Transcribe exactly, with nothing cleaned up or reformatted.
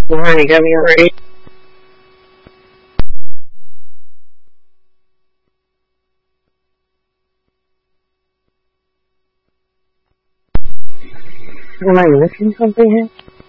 Wow, you got me already. Am I missing something here?